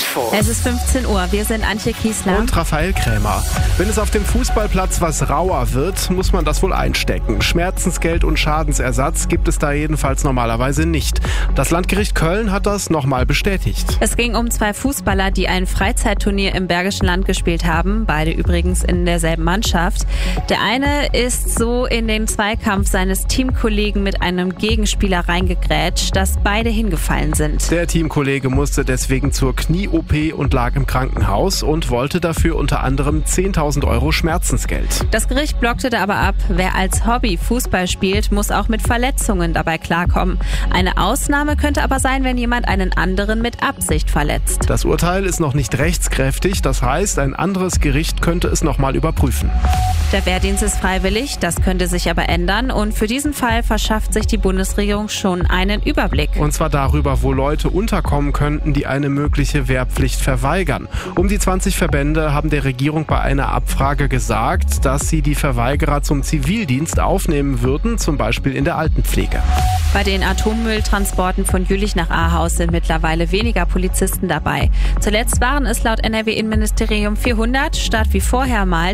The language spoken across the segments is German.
Info. Es ist 15 Uhr, wir sind Antje Kiesler und Raphael Krämer. Wenn es auf dem Fußballplatz was rauer wird, muss man das wohl einstecken. Schmerzensgeld und Schadensersatz gibt es da jedenfalls normalerweise nicht. Das Landgericht Köln hat das nochmal bestätigt. Es ging um 2 Fußballer, die ein Freizeitturnier im Bergischen Land gespielt haben, beide übrigens in derselben Mannschaft. Der eine ist so in den Zweikampf seines Teamkollegen mit einem Gegenspieler reingegrätscht, dass beide hingefallen sind. Der Teamkollege musste deswegen zur Knie-OP und lag im Krankenhaus und wollte dafür unter anderem 10.000 € Schmerzensgeld. Das Gericht blockte aber ab, wer als Hobby Fußball spielt, muss auch mit Verletzungen dabei klarkommen. Eine Ausnahme könnte aber sein, wenn jemand einen anderen mit Absicht verletzt. Das Urteil ist noch nicht rechtskräftig, das heißt, ein anderes Gericht könnte es nochmal überprüfen. Der Wehrdienst ist freiwillig, das könnte sich aber ändern und für diesen Fall verschafft sich die Bundesregierung schon einen Überblick. Und zwar darüber, wo Leute unterkommen könnten, die eine mögliche Wehrpflicht verweigern. Um die 20 Verbände haben der Regierung bei einer Abfrage gesagt, dass sie die Verweigerer zum Zivildienst aufnehmen würden, zum Beispiel in der Altenpflege. Bei den Atommülltransporten von Jülich nach Ahaus sind mittlerweile weniger Polizisten dabei. Zuletzt waren es laut NRW-Innenministerium 400 statt wie vorher mal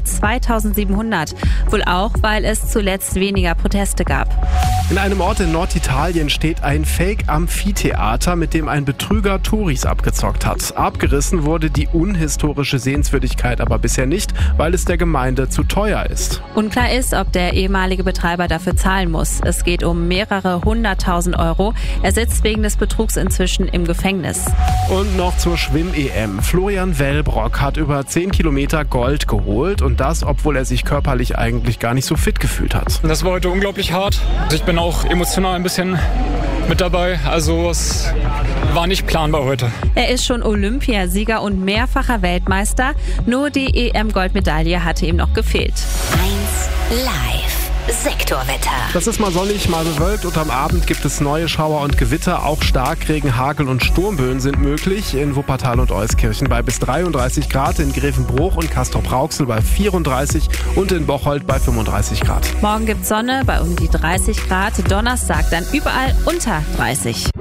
2700. Wohl auch, weil es zuletzt weniger Proteste gab. In einem Ort in Norditalien steht ein Fake-Amphitheater, mit dem ein Betrüger Touris abgezockt hat. Abgerissen wurde die unhistorische Sehenswürdigkeit aber bisher nicht, weil es der Gemeinde zu teuer ist. Unklar ist, ob der ehemalige Betreiber dafür zahlen muss. Es geht um mehrere 100.000 €. Er sitzt wegen des Betrugs inzwischen im Gefängnis. Und noch zur Schwimm-EM. Florian Wellbrock hat über 10 Kilometer Gold geholt und das, obwohl er sich körperlich eigentlich gar nicht so fit gefühlt hat. Das war heute unglaublich hart. Ich bin auch emotional ein bisschen mit dabei, also es war nicht planbar heute. Er ist schon Olympiasieger und mehrfacher Weltmeister, nur die EM-Goldmedaille hatte ihm noch gefehlt. 1 Live. Sektorwetter. Das ist mal sonnig, mal bewölkt und am Abend gibt es neue Schauer und Gewitter. Auch Starkregen, Hagel und Sturmböen sind möglich. In Wuppertal und Euskirchen bei bis 33 Grad, in Grevenbruch und Castrop-Rauxel bei 34 und in Bocholt bei 35 Grad. Morgen gibt's Sonne bei um die 30 Grad, Donnerstag dann überall unter 30.